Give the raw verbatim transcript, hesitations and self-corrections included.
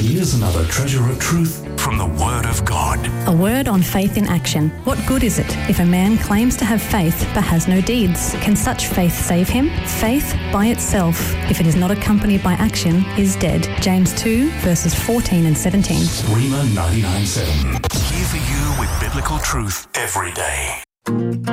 Here's another treasure of truth from the Word of God. A word on faith in action. What good is it if a man claims to have faith but has no deeds? Can such faith save him? Faith by itself, if it is not accompanied by action, is dead. James two, verses fourteen and seventeen. Rhema ninety-nine point seven. Here for you with biblical truth every day.